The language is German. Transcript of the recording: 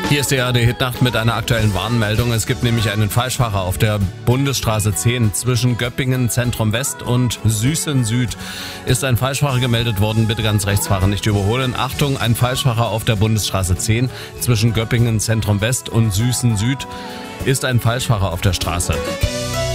Hier ist die ARD-Hit-Nacht mit einer aktuellen Warnmeldung. Es gibt nämlich einen Falschfahrer auf der Bundesstraße 10 zwischen Göppingen Zentrum West und Süßen Süd. Ist ein Falschfahrer gemeldet worden, bitte ganz rechts fahren, nicht überholen. Achtung, ein Falschfahrer auf der Bundesstraße 10 zwischen Göppingen Zentrum West und Süßen Süd. Ist ein Falschfahrer auf der Straße.